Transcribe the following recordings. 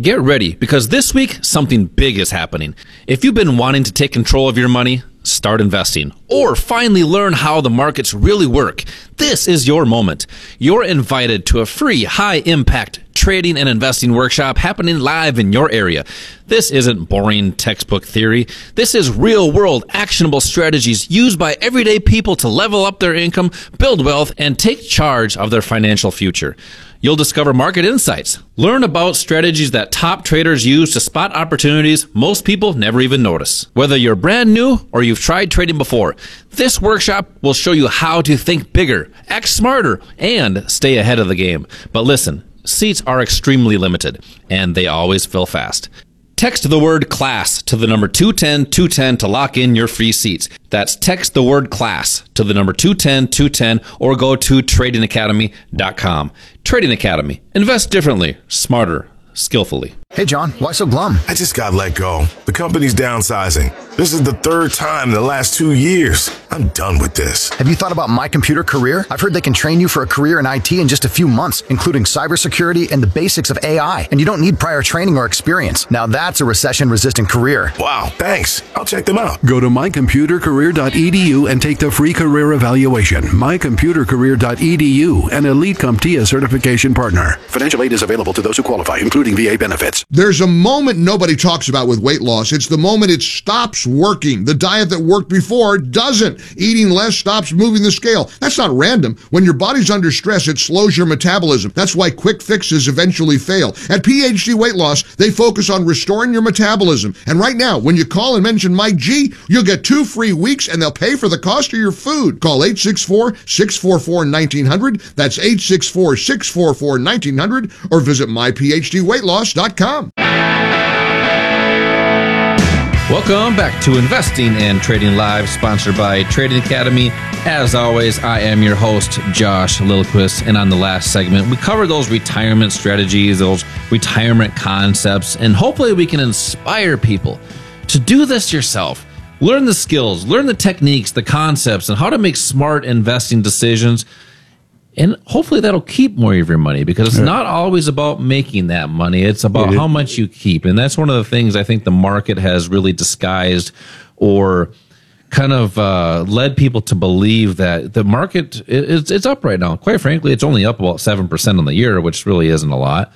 Get ready, because this week, something big is happening. If you've been wanting to take control of your money, start investing, or finally learn how the markets really work, this is your moment. You're invited to a free, high-impact trading and investing workshop happening live in your area. This isn't boring textbook theory. This is real-world, actionable strategies used by everyday people to level up their income, build wealth, and take charge of their financial future. You'll discover market insights, learn about strategies that top traders use to spot opportunities most people never even notice. Whether you're brand new or you've tried trading before, this workshop will show you how to think bigger, act smarter, and stay ahead of the game. But listen, seats are extremely limited, and they always fill fast. Text the word CLASS to the number 210-210 to lock in your free seats. That's text the word CLASS to the number 210-210 or go to tradingacademy.com. Trading Academy. Invest differently, smarter, skillfully. Hey, John, why so glum? I just got let go. The company's downsizing. This is the third time in the last 2 years. I'm done with this. Have you thought about My Computer Career? I've heard they can train you for a career in IT in just a few months, including cybersecurity and the basics of AI. And you don't need prior training or experience. Now that's a recession-resistant career. Wow, thanks. I'll check them out. Go to mycomputercareer.edu and take the free career evaluation. mycomputercareer.edu, an Elite CompTIA certification partner. Financial aid is available to those who qualify, including VA benefits. There's a moment nobody talks about with weight loss. It's the moment it stops working. The diet that worked before doesn't. Eating less stops moving the scale. That's not random. When your body's under stress, it slows your metabolism. That's why quick fixes eventually fail. At PhD Weight Loss, they focus on restoring your metabolism. And right now, when you call and mention Mike G, you'll get 2 free weeks and they'll pay for the cost of your food. Call 864-644-1900. That's 864-644-1900 or visit myphdweightloss.com. Welcome back to Investing and Trading Live, sponsored by Trading Academy. As always, I am your host, Josh Lillquist, and on the last segment, we covered those retirement strategies, those retirement concepts, and hopefully we can inspire people to do this yourself. Learn the skills, learn the techniques, the concepts, and how to make smart investing decisions. And hopefully that'll keep more of your money, because it's not always about making that money. It's about how much you keep. And that's one of the things I think the market has really disguised or kind of led people to believe that the market, it's up right now. Quite frankly, it's only up about 7% on the year, which really isn't a lot.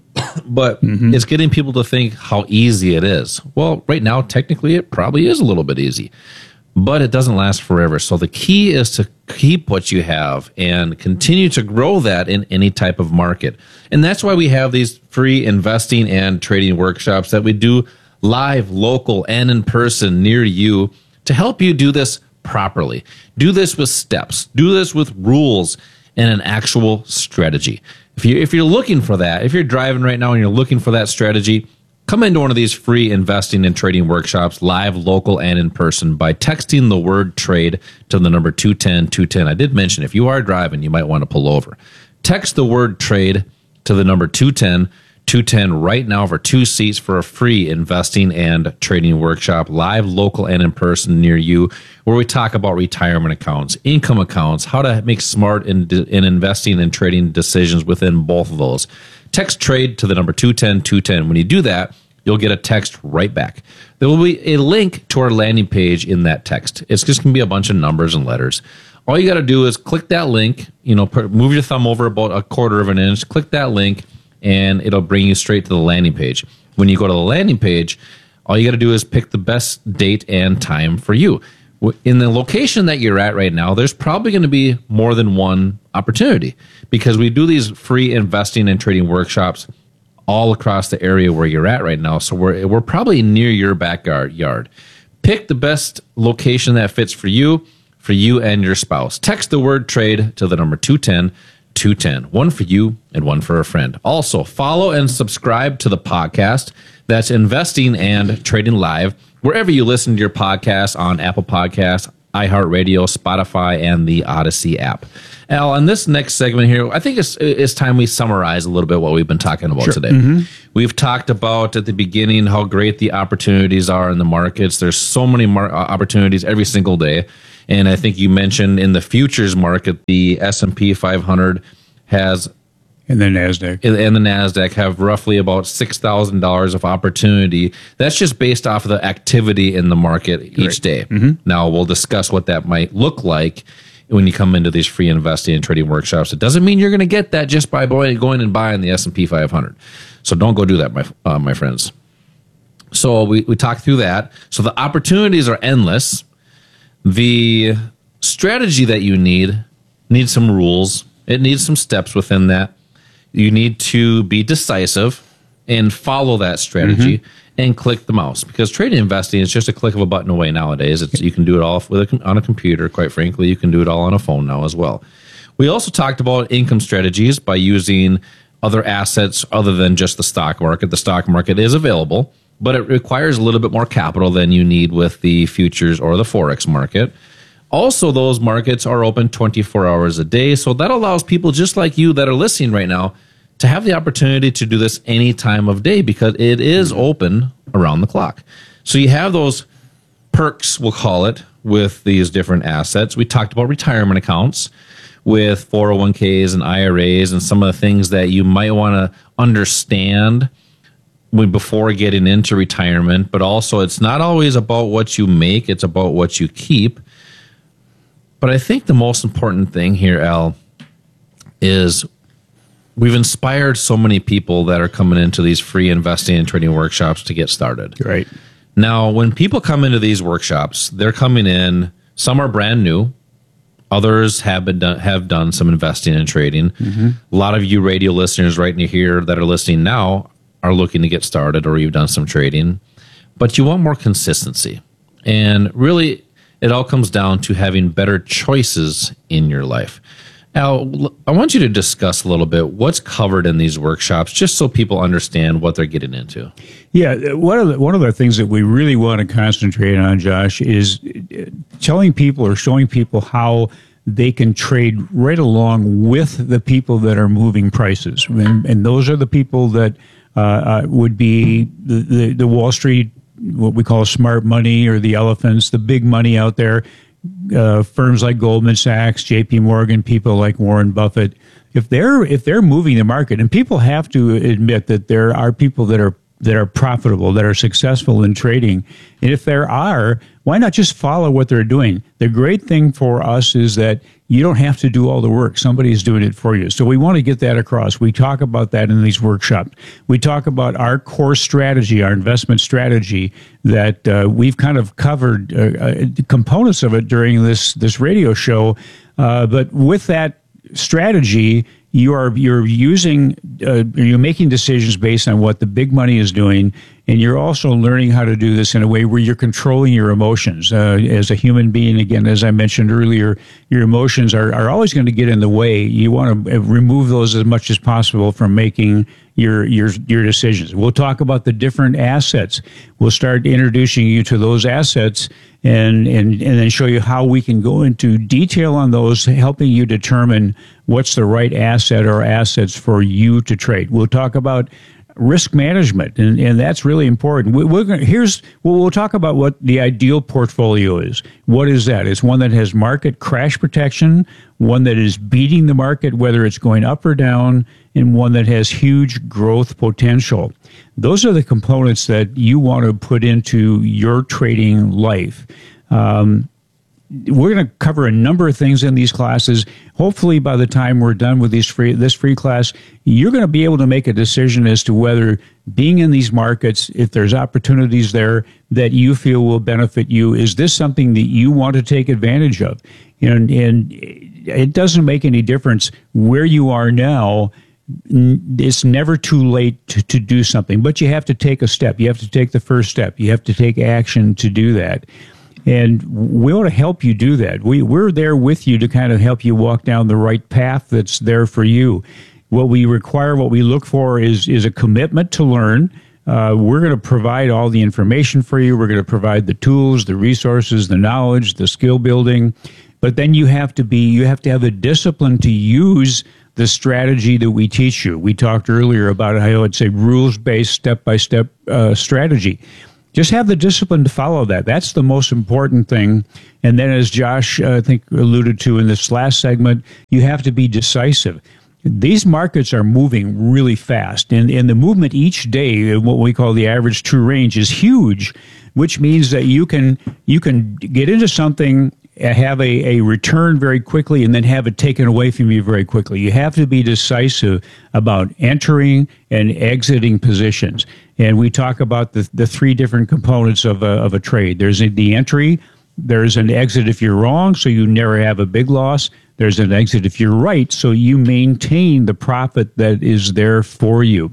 But it's getting people to think how easy it is. Well, right now, technically, it probably is a little bit easy. But it doesn't last forever. So the key is to keep what you have and continue to grow that in any type of market. And that's why we have these free investing and trading workshops that we do live, local, and in person near you to help you do this properly. Do this with steps. Do this with rules and an actual strategy. If you're looking for that, if you're driving right now and you're looking for that strategy, come into one of these free investing and trading workshops, live, local, and in person, by texting the word trade to the number 210-210. I did mention if you are driving, you might want to pull over. Text the word trade to the number 210-210 right now for 2 seats for a free investing and trading workshop, live, local, and in person near you, where we talk about retirement accounts, income accounts, how to make smart in investing and trading decisions within both of those. Text trade to the number 210-210. When you do that, you'll get a text right back. There will be a link to our landing page in that text. It's just going to be a bunch of numbers and letters. All you got to do is click that link, move your thumb over about 1/4 of an inch, click that link, and it'll bring you straight to the landing page. When you go to the landing page, all you got to do is pick the best date and time for you. In the location that you're at right now, there's probably going to be more than one opportunity, because we do these free investing and trading workshops all across the area where you're at right now. So we're probably near your backyard. Pick the best location that fits for you and your spouse. Text the word trade to the number 210-210. One for you and one for a friend. Also, follow and subscribe to the podcast. That's Investing and Trading Live, wherever you listen to your podcasts, on Apple Podcasts, iHeartRadio, Spotify, and the Odyssey app. Al, on this next segment here, I think it's time we summarize a little bit what we've been talking about today. We've talked about at the beginning how great the opportunities are in the markets. There's so many opportunities every single day. And I think you mentioned in the futures market, the S&P 500 has And the NASDAQ. And the NASDAQ have roughly about $6,000 of opportunity. That's just based off of the activity in the market each day. Now, we'll discuss what that might look like when you come into these free investing and trading workshops. It doesn't mean you're going to get that just by going and buying the S&P 500. So don't go do that, my friends. So we talked through that. So the opportunities are endless. The strategy that you needs some rules. It needs some steps within that. You need to be decisive and follow that strategy and click the mouse, because trading and investing is just a click of a button away nowadays. You can do it all on a computer. Quite frankly, you can do it all on a phone now as well. We also talked about income strategies by using other assets other than just the stock market. The stock market is available, but it requires a little bit more capital than you need with the futures or the Forex market. Also, those markets are open 24 hours a day, so that allows people just like you that are listening right now to have the opportunity to do this any time of day, because it is open around the clock. So you have those perks, we'll call it, with these different assets. We talked about retirement accounts with 401ks and IRAs and some of the things that you might want to understand before getting into retirement, but also it's not always about what you make, it's about what you keep. But I think the most important thing here, Al, is we've inspired so many people that are coming into these free investing and trading workshops to get started. Right. Now, when people come into these workshops, they're coming in, some are brand new, others have done some investing and trading. A lot of you radio listeners right here that are listening now are looking to get started, or you've done some trading, but you want more consistency. And really, it all comes down to having better choices in your life. Al, I want you to discuss a little bit what's covered in these workshops, just so people understand what they're getting into. Yeah, one of the things that we really want to concentrate on, Josh, is telling people or showing people how they can trade right along with the people that are moving prices. And those are the people that would be the Wall Street, what we call smart money, or the elephants, the big money out there. Firms like Goldman Sachs, J.P. Morgan, people like Warren Buffett, if they're moving the market, and people have to admit that there are people that are profitable, that are successful in trading, and if there are, why not just follow what they're doing? The great thing for us is that you don't have to do all the work. Somebody's doing it for you. So we want to get that across. We talk about that in these workshops. We talk about our core strategy, our investment strategy, that we've kind of covered components of it during this radio show. But with that strategy, you're making decisions based on what the big money is doing, and you're also learning how to do this in a way where you're controlling your emotions. As a human being, again, as I mentioned earlier, your emotions are always going to get in the way. You want to remove those as much as possible from making your decisions. We'll talk about the different assets. We'll start introducing you to those assets and then show you how we can go into detail on those, helping you determine what's the right asset or assets for you to trade. We'll talk about risk management, and that's really important. We'll talk about what the ideal portfolio is. What is that? It's one that has market crash protection, one that is beating the market, whether it's going up or down, and one that has huge growth potential. Those are the components that you want to put into your trading life. We're going to cover a number of things in these classes. Hopefully, by the time we're done with this free class, you're going to be able to make a decision as to whether being in these markets, if there's opportunities there that you feel will benefit you, is this something that you want to take advantage of? And it doesn't make any difference where you are now. It's never too late to do something, but you have to take a step. You have to take the first step. You have to take action to do that. And we want to help you do that. We're there with you to kind of help you walk down the right path that's there for you. What we require, what we look for is a commitment to learn. We're going to provide all the information for you. We're going to provide the tools, the resources, the knowledge, the skill building. But then you have to have the discipline to use the strategy that we teach you. We talked earlier about how it's a rules-based, step-by-step strategy. Just have the discipline to follow that. That's the most important thing. And then, as Josh, I think, alluded to in this last segment, you have to be decisive. these markets are moving really fast, and the movement each day, what we call the average true range, is huge, which means that you can get into something, have a return very quickly, and then have it taken away from you very quickly. You have to be decisive about entering and exiting positions. And we talk about the three different components of a trade. There's the entry, there's an exit if you're wrong, so you never have a big loss. There's an exit if you're right, so you maintain the profit that is there for you.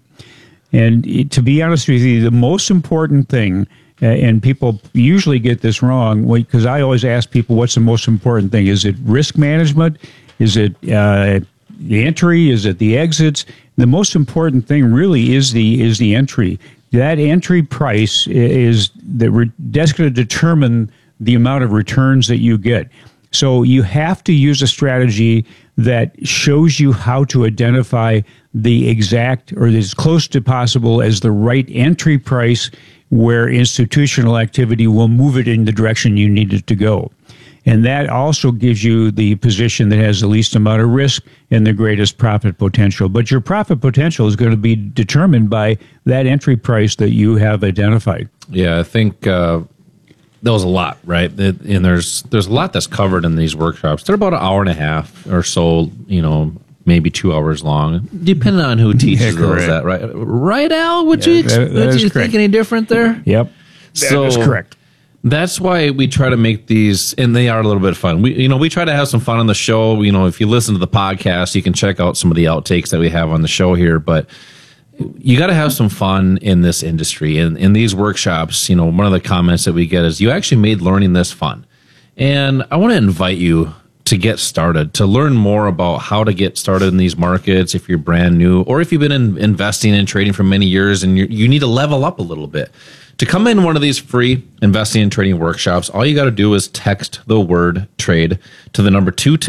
And to be honest with you, the most important thing, and people usually get this wrong, because I always ask people, what's the most important thing? Is it risk management? Is it the entry? Is it the exits? The most important thing really is the entry. That entry price that's going to determine the amount of returns that you get. So you have to use a strategy that shows you how to identify the exact, or as close to possible as the right entry price, where institutional activity will move it in the direction you need it to go. And that also gives you the position that has the least amount of risk and the greatest profit potential. But your profit potential is going to be determined by that entry price that you have identified. Yeah, I think that was a lot, right? And there's a lot that's covered in these workshops. They're about an hour and a half or so, maybe 2 hours long, depending on who teaches those. That right? Right, Al? Would you think any different there? Yep, that is correct. That's why we try to make these, and they are a little bit fun. We try to have some fun on the show. If you listen to the podcast, you can check out some of the outtakes that we have on the show here, but you got to have some fun in this industry. And in these workshops, one of the comments that we get is, you actually made learning this fun. And I want to invite you to get started, to learn more about how to get started in these markets if you're brand new, or if you've been investing and trading for many years and you need to level up a little bit. To come in one of these free investing and trading workshops, all you got to do is text the word trade to the number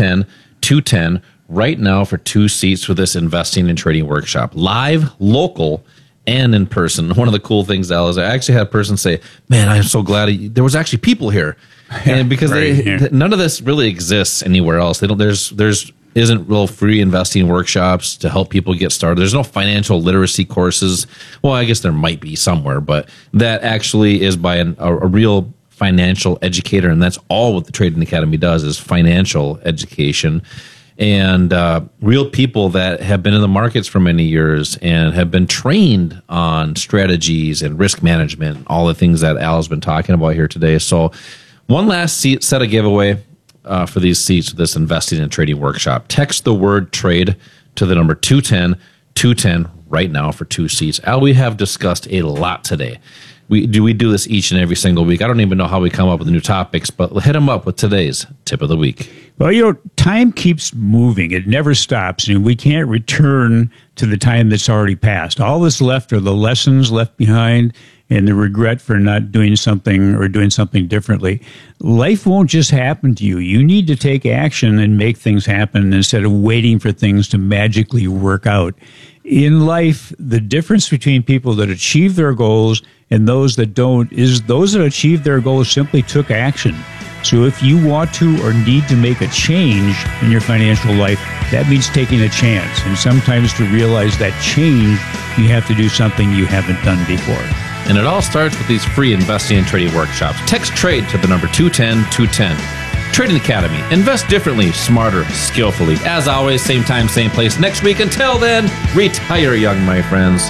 210-210 right now for 2 seats for this investing and trading workshop. Live, local, and in person. One of the cool things, Al, is I actually had a person say, man, I'm so glad there was actually people here. And because none of this really exists anywhere else. There's isn't real free investing workshops to help people get started. There's no financial literacy courses. Well, I guess there might be somewhere, but that actually is by a real financial educator. And that's all what the Trading Academy does, is financial education. And real people that have been in the markets for many years and have been trained on strategies and risk management, all the things that Al has been talking about here today. So one last set of giveaway for these seats for this investing and trading workshop. Text the word trade to the number 210-210 right now for 2 seats. Al, we have discussed a lot today. We do this each and every single week. I don't even know how we come up with new topics, but hit them up with today's tip of the week. Well, time keeps moving. It never stops. And we can't return to the time that's already passed. All that's left are the lessons left behind and the regret for not doing something or doing something differently. Life won't just happen to you. You need to take action and make things happen instead of waiting for things to magically work out. In life, the difference between people that achieve their goals and those that don't is those that achieve their goals simply took action. So if you want to or need to make a change in your financial life, that means taking a chance. And sometimes to realize that change, you have to do something you haven't done before. And it all starts with these free investing and trading workshops. Text trade to the number 210-210. Trading Academy. Invest differently, smarter, skillfully. As always, same time, same place next week. Until then, retire young, my friends.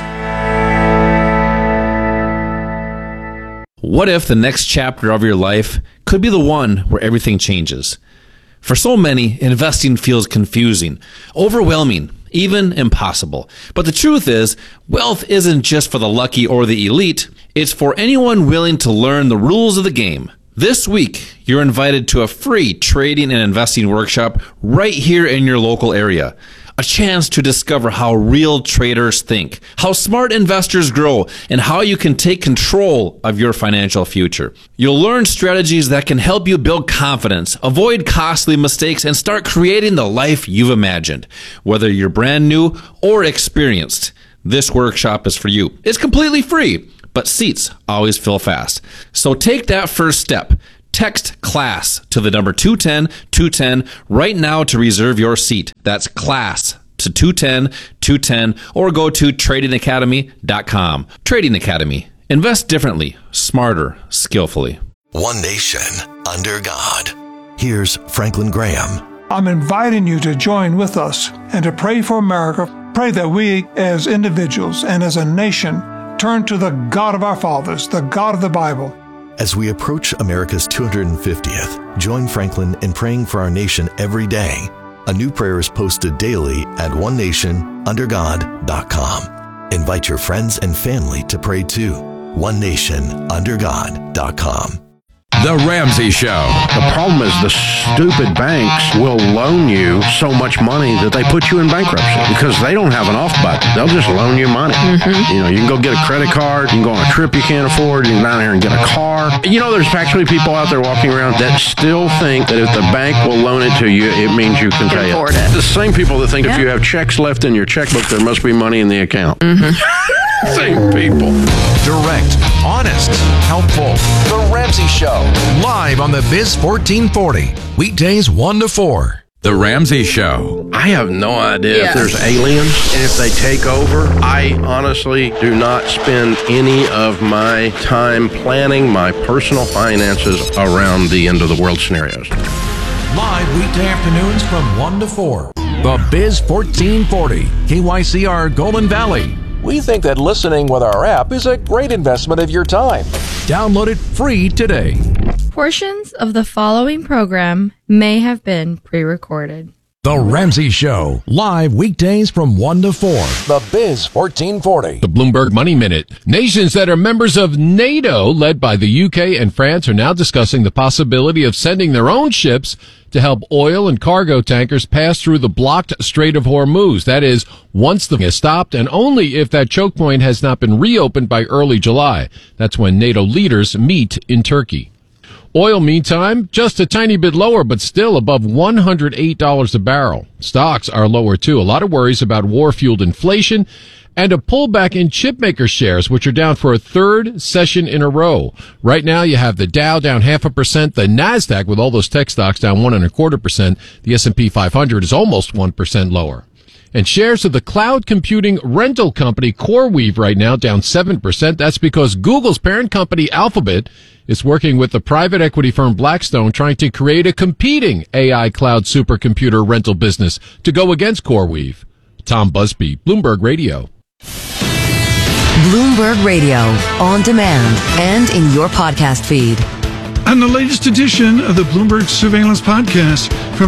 What if the next chapter of your life could be the one where everything changes? For so many, investing feels confusing, overwhelming, even impossible. But the truth is, wealth isn't just for the lucky or the elite. It's for anyone willing to learn the rules of the game. This week, you're invited to a free trading and investing workshop right here in your local area. A chance to discover how real traders think, how smart investors grow, and how you can take control of your financial future. You'll learn strategies that can help you build confidence, avoid costly mistakes, and start creating the life you've imagined. Whether you're brand new or experienced, this workshop is for you. It's completely free, but seats always fill fast. So take that first step. Text CLASS to the number 210-210 right now to reserve your seat. That's CLASS to 210-210 or go to tradingacademy.com. Trading Academy. Invest differently, smarter, skillfully. One nation under God. Here's Franklin Graham. I'm inviting you to join with us and to pray for America. Pray that we as individuals and as a nation turn to the God of our fathers, the God of the Bible. As we approach America's 250th, join Franklin in praying for our nation every day. A new prayer is posted daily at onenationundergod.com. Invite your friends and family to pray too. onenationundergod.com. The Ramsey Show. The problem is the stupid banks will loan you so much money that they put you in bankruptcy because they don't have an off button. They'll just loan you money. You know, you can go get a credit card, you can go on a trip you can't afford, you can go down here and get a car. You know, there's actually people out there walking around that still think that if the bank will loan it to you, it means you can pay it. The same people that think if you have checks left in your checkbook, there must be money in the account. Same people. Direct, honest, helpful. The Ramsey Show. Live on the Biz 1440. Weekdays 1 to 4. The Ramsey Show. I have no idea if there's aliens and if they take over. I honestly do not spend any of my time planning my personal finances around the end of the world scenarios. Live weekday afternoons from 1 to 4. The Biz 1440. KYCR Golden Valley. We think that listening with our app is a great investment of your time. Download it free today. Portions of the following program may have been pre-recorded. The Ramsey Show, live weekdays from 1 to 4. The Biz 1440. The Bloomberg Money Minute. Nations that are members of NATO, led by the UK and France, are now discussing the possibility of sending their own ships to help oil and cargo tankers pass through the blocked Strait of Hormuz. That is, once the is stopped, and only if that choke point has not been reopened by early July. That's when NATO leaders meet in Turkey. Oil, meantime, just a tiny bit lower, but still above $108 a barrel. Stocks are lower, too. A lot of worries about war-fueled inflation and a pullback in chipmaker shares, which are down for a third session in a row. Right now, you have the Dow down 0.5%, the NASDAQ, with all those tech stocks, down 1.25%. The S&P 500 is almost 1% lower. And shares of the cloud computing rental company CoreWeave right now down 7%. That's because Google's parent company Alphabet is working with the private equity firm Blackstone trying to create a competing AI cloud supercomputer rental business to go against CoreWeave. Tom Busby, Bloomberg Radio. Bloomberg Radio, on demand and in your podcast feed. On the latest edition of the Bloomberg Surveillance Podcast from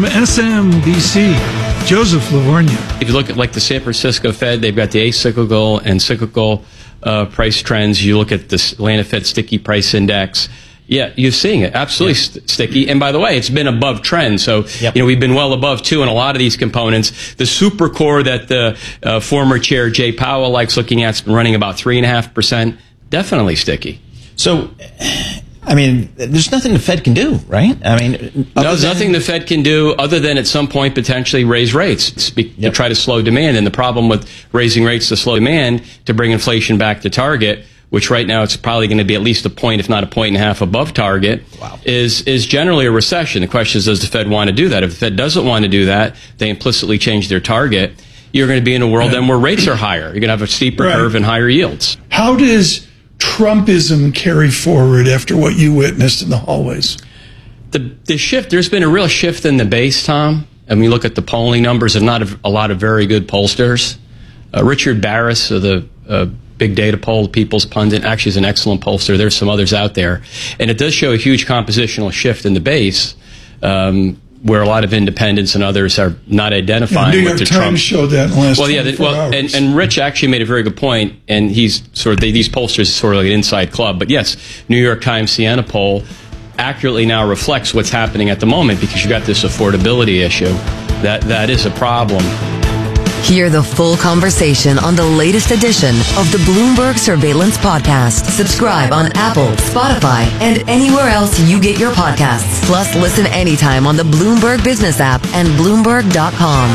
SMBC, Joseph Livornia. If you look at like the San Francisco Fed, they've got the acyclical and cyclical price trends. You look at the Atlanta Fed Sticky Price Index. Yeah, you're seeing it. Absolutely sticky. And by the way, it's been above trend. So, you know, we've been well above, too, in a lot of these components. The super core that the former chair, Jay Powell, likes looking at has been running about 3.5%. Definitely sticky. So, I mean, there's nothing the Fed can do, right? I mean, there's nothing the Fed can do other than at some point potentially raise rates to try to slow demand. And the problem with raising rates to slow demand to bring inflation back to target, which right now it's probably going to be at least a point, if not a 1.5 above target, is generally a recession. The question is, does the Fed want to do that? If the Fed doesn't want to do that, they implicitly change their target. You're going to be in a world then where rates are higher. You're going to have a steeper curve and higher yields. How does Trumpism carry forward after what you witnessed in the hallways? The shift, there's been a real shift in the base, Tom. And we look at the polling numbers, and not a lot of very good pollsters. Richard Barris of the Big Data Poll, People's Pundit, actually is an excellent pollster. There's some others out there. And it does show a huge compositional shift in the base, where a lot of independents and others are not identifying New with York the Times Trump. showed that in the last 24 hours. And Rich actually made a very good point, and he's these pollsters are sort of like an inside club. But yes, New York Times Siena poll accurately now reflects what's happening at the moment, because you got this affordability issue. That is a problem. Hear the full conversation on the latest edition of the Bloomberg Surveillance Podcast. Subscribe on Apple, Spotify, and anywhere else you get your podcasts. Plus, listen anytime on the Bloomberg Business app and Bloomberg.com.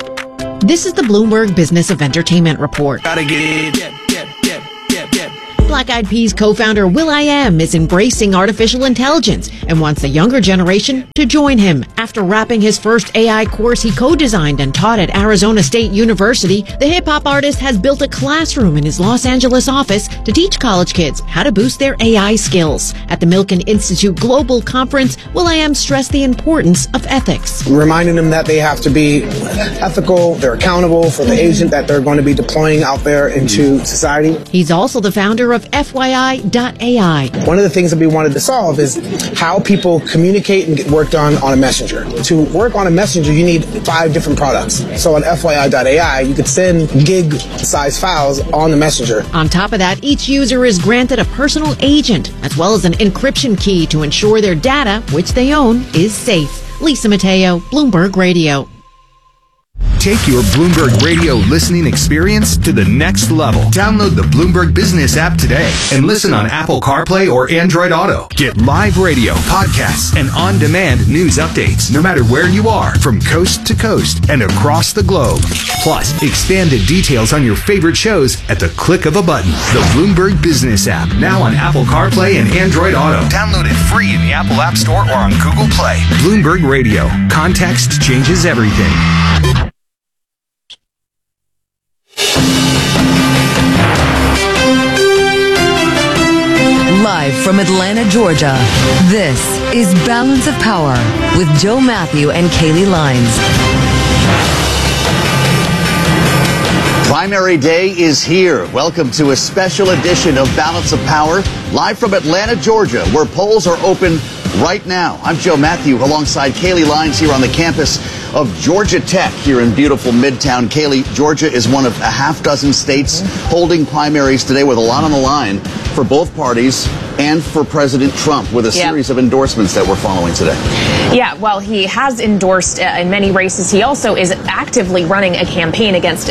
This is the Bloomberg Business of Entertainment Report. Gotta get it. Black Eyed Peas co-founder will.i.am is embracing artificial intelligence and wants the younger generation to join him. After wrapping his first AI course he co-designed and taught at Arizona State University, the hip-hop artist has built a classroom in his Los Angeles office to teach college kids how to boost their AI skills. At the Milken Institute Global Conference, will.i.am stressed the importance of ethics. Reminding them that they have to be ethical, they're accountable for the agent that they're going to be deploying out there into society. He's also the founder of FYI.ai. One of the things that we wanted to solve is how people communicate and get work done on a messenger. To work on a messenger, you need 5 different products. So on FYI.ai, you could send gig-sized files on the messenger. On top of that, each user is granted a personal agent, as well as an encryption key to ensure their data, which they own, is safe. Lisa Mateo, Bloomberg Radio. Take your Bloomberg Radio listening experience to the next level. Download the Bloomberg Business app today and listen on Apple CarPlay or Android Auto. Get live radio, podcasts, and on-demand news updates no matter where you are, from coast to coast and across the globe. Plus, expanded details on your favorite shows at the click of a button. The Bloomberg Business app, now on Apple CarPlay and Android Auto. Download it free in the Apple App Store or on Google Play. Bloomberg Radio. Context changes everything. Live from Atlanta, Georgia, this is Balance of Power with Joe Matthew and Kaylee Lines. Primary day is here. Welcome to a special edition of Balance of Power, live from Atlanta, Georgia, where polls are open right now. I'm Joe Matthew alongside Kaylee Lines here on the campus of Georgia Tech here in beautiful Midtown. Kaylee, Georgia is one of a half dozen states holding primaries today with a lot on the line for both parties and for President Trump, with a series of endorsements that we're following today. Yeah, well, he has endorsed in many races. He also is actively running a campaign against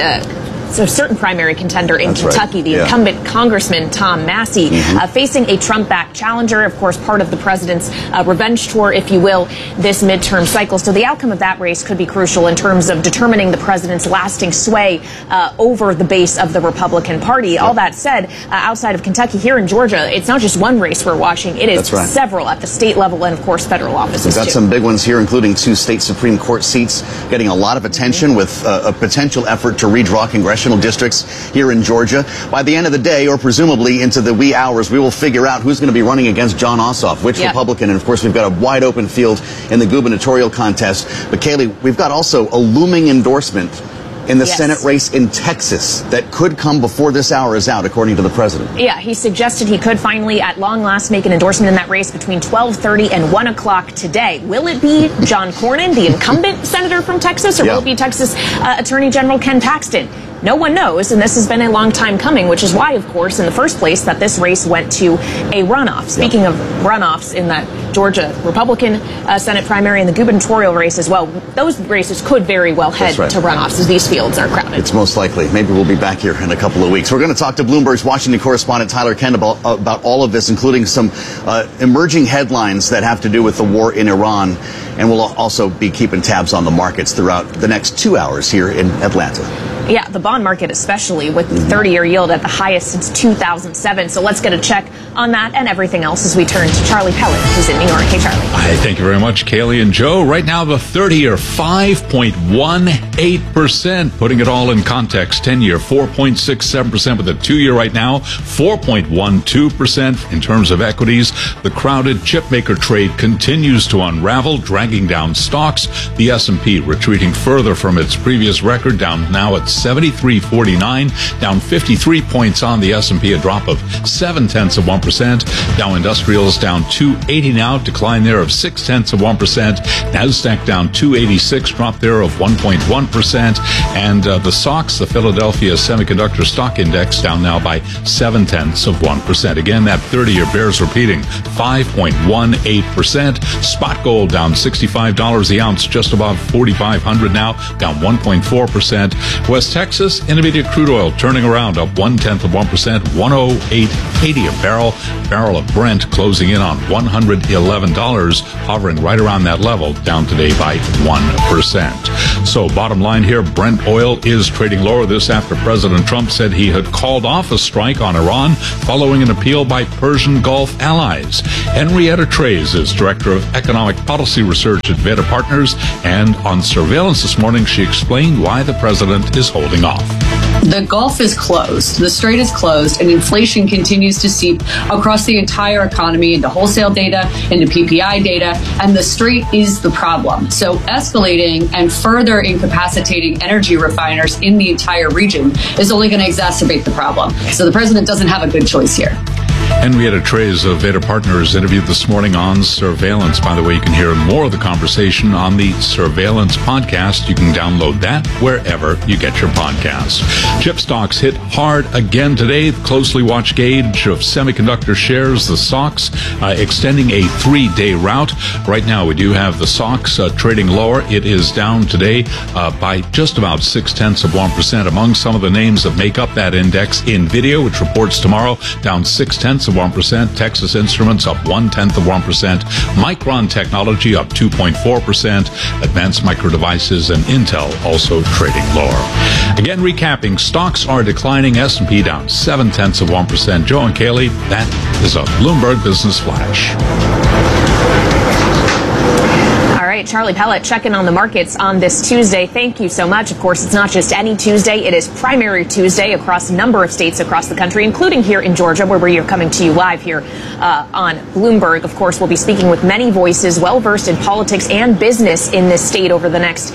a certain primary contender in Kentucky, the incumbent Congressman Tom Massey, facing a Trump-backed challenger, of course, part of the president's revenge tour, if you will, this midterm cycle. So the outcome of that race could be crucial in terms of determining the president's lasting sway over the base of the Republican Party. All that said, outside of Kentucky, here in Georgia, it's not just one race we're watching. It is several at the state level and, of course, federal offices, We've got some big ones here, including 2 state Supreme Court seats getting a lot of attention with a potential effort to redraw congressional districts here in Georgia. By the end of the day, or presumably into the wee hours, we will figure out who's going to be running against Jon Ossoff, which Republican, and of course we've got a wide open field in the gubernatorial contest. But Kaylee, we've got also a looming endorsement in the Senate race in Texas that could come before this hour is out, according to the president. Yeah, he suggested he could finally, at long last, make an endorsement in that race between 12:30 and 1 o'clock today. Will it be John Cornyn, the incumbent senator from Texas, or will it be Texas Attorney General Ken Paxton? No one knows, and this has been a long time coming, which is why, of course, in the first place, that this race went to a runoff. Speaking of runoffs in the Georgia Republican Senate primary and the gubernatorial race as well, those races could very well head to runoffs as these fields are crowded. It's most likely. Maybe we'll be back here in a couple of weeks. We're going to talk to Bloomberg's Washington correspondent Tyler Kent about all of this, including some emerging headlines that have to do with the war in Iran. And we'll also be keeping tabs on the markets throughout the next 2 hours here in Atlanta. Yeah, the bond market especially, with the 30-year yield at the highest since 2007. So let's get a check on that and everything else as we turn to Charlie Pellet, who's in New York. Hey, Charlie. Hi, thank you very much, Kaylee and Joe. Right now, the 30-year, 5.18%. Putting it all in context, 10-year, 4.67%. With the 2-year right now, 4.12%. In terms of equities, the crowded chipmaker trade continues to unravel, dragging down stocks. The S&P retreating further from its previous record, down now at 73.49, down 53 points on the S&P, a drop of 0.7%. Dow Industrials down 280 now, decline there of 0.6%. Nasdaq down 286, drop there of 1.1%. And the SOX, the Philadelphia Semiconductor Stock Index, down now by 0.7%. Again, that 30-year bears repeating, 5.18%. Spot gold down $65 the ounce, just above 4,500 now, down 1.4%. West West Texas, Intermediate crude oil turning around up 0.1%, 108.80 a barrel. Barrel of Brent closing in on $111, hovering right around that level, down today by 1%. So bottom line here, Brent oil is trading lower. This after President Trump said he had called off a strike on Iran following an appeal by Persian Gulf allies. Henrietta Treyz is Director of Economic Policy Research at Veda Partners, and on Surveillance this morning, she explained why the president is holding off. The Gulf is closed, the Strait is closed, and inflation continues to seep across the entire economy into wholesale data, into PPI data, and the Strait is the problem. So escalating and further incapacitating energy refiners in the entire region is only going to exacerbate the problem. So the president doesn't have a good choice here. Henrietta Treyz of Veda Partners interviewed this morning on Surveillance. By the way, you can hear more of the conversation on the Surveillance podcast. You can download that wherever you get your podcasts. Chip stocks hit hard again today. The closely watched gauge of semiconductor shares, the SOX, extending a 3-day rout. Right now, we do have the SOX trading lower. It is down today by just about 0.6%. Among some of the names that make up that index, NVIDIA, which reports tomorrow, down 0.6%. Texas Instruments up 0.1%. Micron Technology up 2.4%. Advanced Micro Devices and Intel also trading lower. Again, recapping, stocks are declining. S&P down 0.7%. Joe and Kaylee, that is a Bloomberg Business Flash. All right, Charlie Pellet checking on the markets on this Tuesday. Thank you so much. Of course, it's not just any Tuesday. It is Primary Tuesday across a number of states across the country, including here in Georgia, where we are coming to you live here on Bloomberg. Of course, we'll be speaking with many voices well-versed in politics and business in this state over the next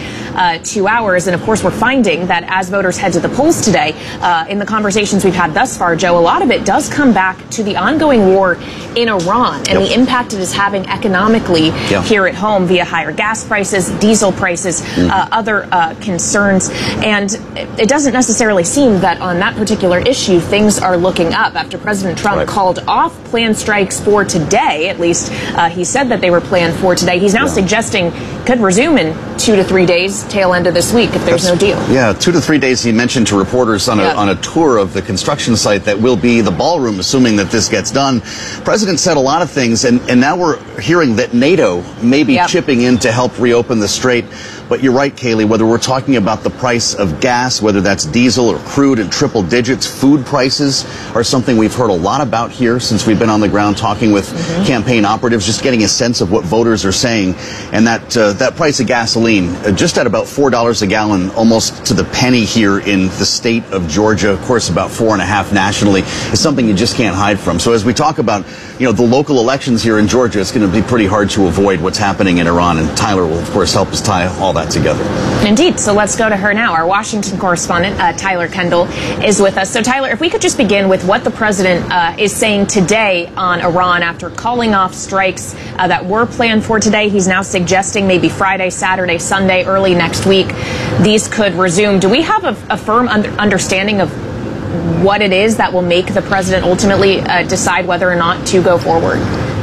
2 hours. And, of course, we're finding that as voters head to the polls today, in the conversations we've had thus far, Joe, a lot of it does come back to the ongoing war in Iran and the impact it is having economically here at home via higher gas prices, diesel prices, other concerns. And it doesn't necessarily seem that on that particular issue, things are looking up. After President Trump called off planned strikes for today, at least he said that they were planned for today, he's now suggesting could resume in 2 to 3 days, tail end of this week, if there's no deal. Yeah, 2 to 3 days, he mentioned to reporters on a tour of the construction site that will be the ballroom, assuming that this gets done. President said a lot of things, and now we're hearing that NATO may be chipping in to help reopen the Strait. But you're right, Kaylee, whether we're talking about the price of gas, whether that's diesel or crude in triple digits, food prices are something we've heard a lot about here since we've been on the ground talking with campaign operatives, just getting a sense of what voters are saying. And that price of gasoline, just at about $4 a gallon, almost to the penny here in the state of Georgia, of course about 4.5 nationally, is something you just can't hide from. So as we talk about, the local elections here in Georgia, it's going to be pretty hard to avoid what's happening in Iran. And Tyler will, of course, help us tie all that together. Indeed. So let's go to her now. Our Washington correspondent, Tyler Kendall, is with us. So, Tyler, if we could just begin with what the president is saying today on Iran after calling off strikes that were planned for today. He's now suggesting maybe Friday, Saturday, Sunday, early next week, these could resume. Do we have a firm understanding of what it is that will make the president ultimately decide whether or not to go forward?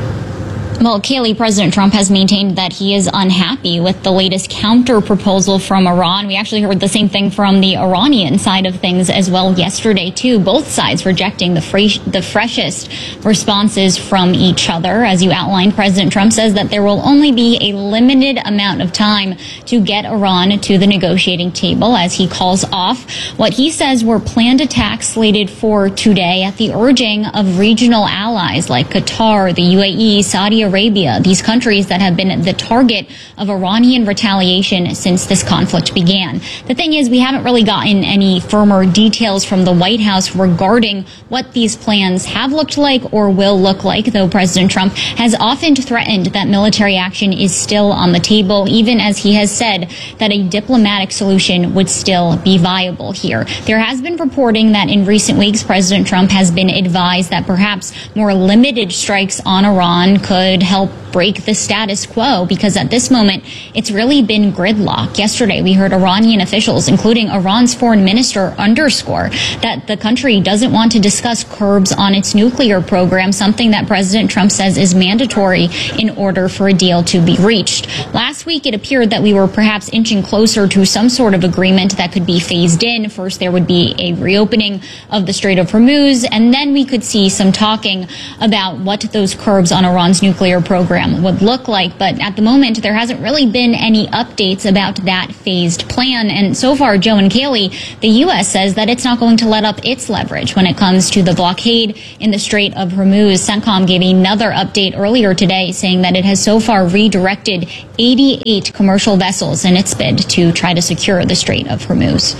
Well, Kaylee, President Trump has maintained that he is unhappy with the latest counter proposal from Iran. We actually heard the same thing from the Iranian side of things as well yesterday, too. Both sides rejecting the freshest responses from each other. As you outlined, President Trump says that there will only be a limited amount of time to get Iran to the negotiating table as he calls off what he says were planned attacks slated for today at the urging of regional allies like Qatar, the UAE, Saudi Arabia, these countries that have been the target of Iranian retaliation since this conflict began. The thing is, we haven't really gotten any firmer details from the White House regarding what these plans have looked like or will look like, though President Trump has often threatened that military action is still on the table, even as he has said that a diplomatic solution would still be viable here. There has been reporting that in recent weeks, President Trump has been advised that perhaps more limited strikes on Iran could help break the status quo, because at this moment, it's really been gridlock. Yesterday, we heard Iranian officials, including Iran's foreign minister, underscore that the country doesn't want to discuss curbs on its nuclear program, something that President Trump says is mandatory in order for a deal to be reached. Last week, it appeared that we were perhaps inching closer to some sort of agreement that could be phased in. First, there would be a reopening of the Strait of Hormuz, and then we could see some talking about what those curbs on Iran's nuclear program would look like. But at the moment, there hasn't really been any updates about that phased plan. And so far, Joe and Kaylee, the U.S. says that it's not going to let up its leverage when it comes to the blockade in the Strait of Hormuz. CENTCOM gave another update earlier today saying that it has so far redirected 88 commercial vessels in its bid to try to secure the Strait of Hormuz.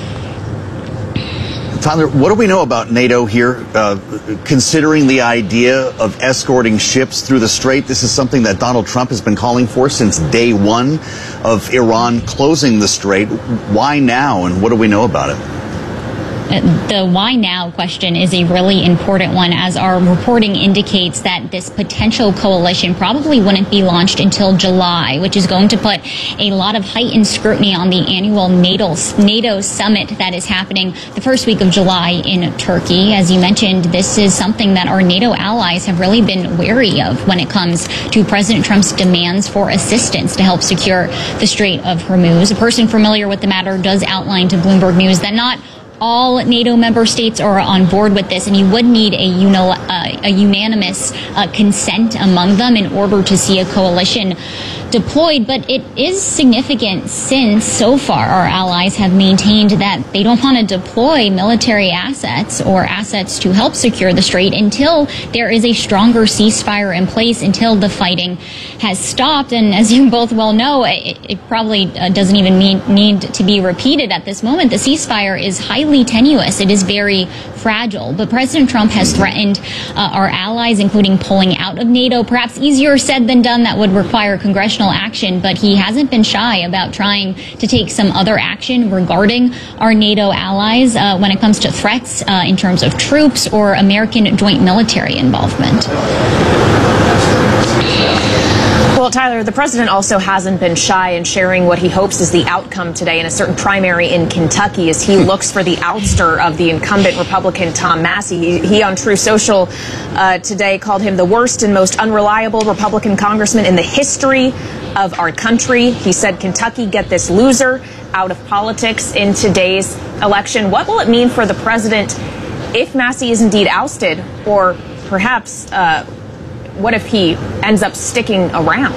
Tyler, what do we know about NATO here, considering the idea of escorting ships through the strait? This is something that Donald Trump has been calling for since day one of Iran closing the strait. Why now, and what do we know about it? The why now question is a really important one, as our reporting indicates that this potential coalition probably wouldn't be launched until July, which is going to put a lot of heightened scrutiny on the annual NATO summit that is happening the first week of July in Turkey. As you mentioned, this is something that our NATO allies have really been wary of when it comes to President Trump's demands for assistance to help secure the Strait of Hormuz. A person familiar with the matter does outline to Bloomberg News that not all NATO member states are on board with this, and you would need a unanimous consent among them in order to see a coalition deployed. But it is significant since so far our allies have maintained that they don't want to deploy military assets or assets to help secure the strait until there is a stronger ceasefire in place, until the fighting has stopped. And as you both well know, it probably doesn't even need to be repeated at this moment. The ceasefire is highly tenuous. It is very fragile. But President Trump has threatened our allies, including pulling out of NATO. Perhaps easier said than done. That would require congressional action, but he hasn't been shy about trying to take some other action regarding our NATO allies when it comes to threats in terms of troops or American joint military involvement. Well, Tyler, the president also hasn't been shy in sharing what he hopes is the outcome today in a certain primary in Kentucky as he looks for the ouster of the incumbent Republican Tom Massie. He on True Social today called him the worst and most unreliable Republican congressman in the history of our country. He said, Kentucky, get this loser out of politics in today's election. What will it mean for the president if Massie is indeed ousted, or perhaps what if he ends up sticking around?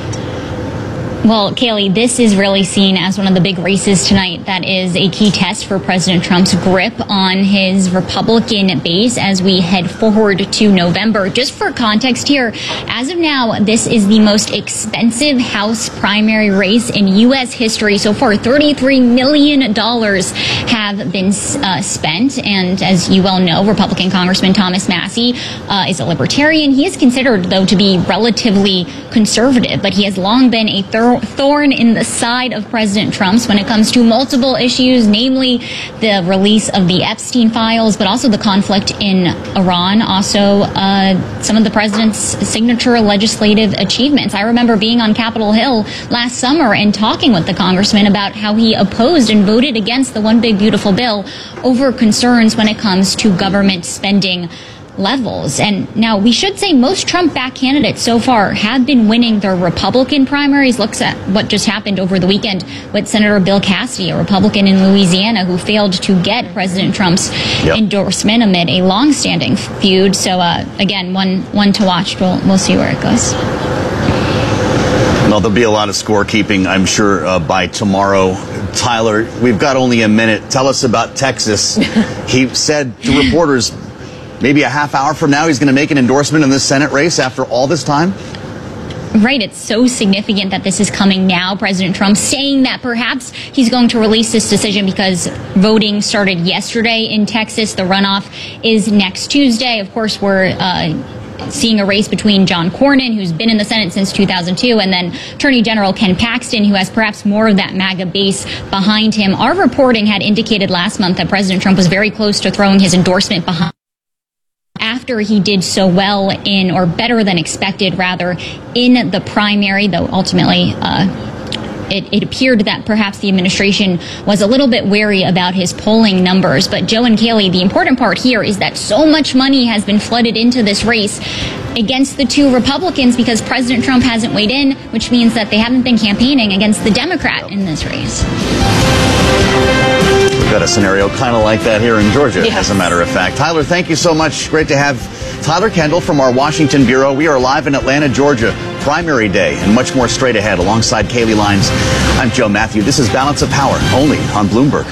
Well, Kaylee, this is really seen as one of the big races tonight that is a key test for President Trump's grip on his Republican base as we head forward to November. Just for context here, as of now, this is the most expensive House primary race in U.S. history. So far, $33 million have been spent. And as you well know, Republican Congressman Thomas Massie is a libertarian. He is considered, though, to be relatively conservative, but he has long been a thorn in the side of President Trump's when it comes to multiple issues, namely the release of the Epstein files, but also the conflict in Iran, also some of the president's signature legislative achievements. I remember being on Capitol Hill last summer and talking with the congressman about how he opposed and voted against the One Big Beautiful Bill over concerns when it comes to government spending levels. And now we should say most Trump-backed candidates so far have been winning their Republican primaries. Looks at what just happened over the weekend with Senator Bill Cassidy, a Republican in Louisiana who failed to get President Trump's endorsement amid a long-standing feud. So again, one to watch. We'll see where it goes. Well, there'll be a lot of scorekeeping, I'm sure, by tomorrow. Tyler, we've got only a minute. Tell us about Texas. He said to reporters, maybe a half hour from now, he's going to make an endorsement in this Senate race after all this time? Right. It's so significant that this is coming now. President Trump saying that perhaps he's going to release this decision because voting started yesterday in Texas. The runoff is next Tuesday. Of course, we're seeing a race between John Cornyn, who's been in the Senate since 2002, and then Attorney General Ken Paxton, who has perhaps more of that MAGA base behind him. Our reporting had indicated last month that President Trump was very close to throwing his endorsement behind after he did so well or better than expected, rather, in the primary, though ultimately it appeared that perhaps the administration was a little bit wary about his polling numbers. But Joe and Kaylee, the important part here is that so much money has been flooded into this race against the two Republicans because President Trump hasn't weighed in, which means that they haven't been campaigning against the Democrat in this race. We've got a scenario kind of like that here in Georgia, as a matter of fact. Tyler, thank you so much. Great to have Tyler Kendall from our Washington Bureau. We are live in Atlanta, Georgia. Primary day and much more straight ahead alongside Kaylee Lyons. I'm Joe Matthew. This is Balance of Power, only on Bloomberg.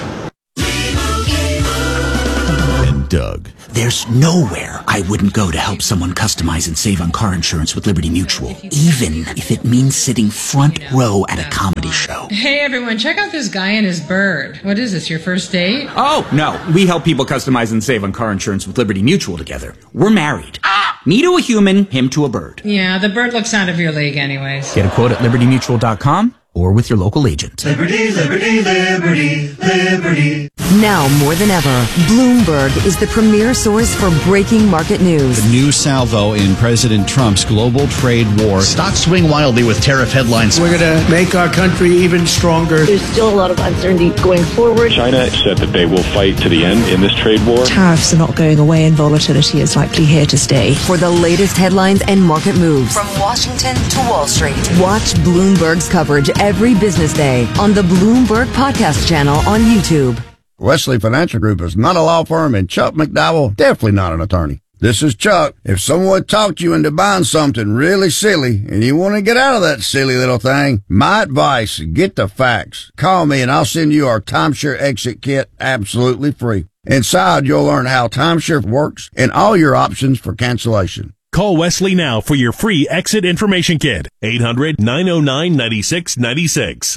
And Doug. There's nowhere I wouldn't go to help someone customize and save on car insurance with Liberty Mutual, even if it means sitting front row at a comedy show. Hey everyone, check out this guy and his bird. What is this, your first date? Oh, no. We help people customize and save on car insurance with Liberty Mutual together. We're married. Me to a human, him to a bird. Yeah, the bird looks out of your league anyways. Get a quote at libertymutual.com or with your local agent. Liberty, liberty, liberty, liberty. Now more than ever, Bloomberg is the premier source for breaking market news. The new salvo in President Trump's global trade war. Stocks swing wildly with tariff headlines. We're going to make our country even stronger. There's still a lot of uncertainty going forward. China said that they will fight to the end in this trade war. Tariffs are not going away and volatility is likely here to stay. For the latest headlines and market moves from Washington to Wall Street, watch Bloomberg's coverage every business day on the Bloomberg Podcast channel on YouTube. Wesley Financial Group is not a law firm, and Chuck McDowell definitely not an attorney. This is Chuck. If someone talked you into buying something really silly and you want to get out of that silly little thing, my advice, get the facts. Call me and I'll send you our timeshare exit kit absolutely free. Inside, you'll learn how timeshare works and all your options for cancellation. Call Wesley now for your free exit information kit. 800-909-9696.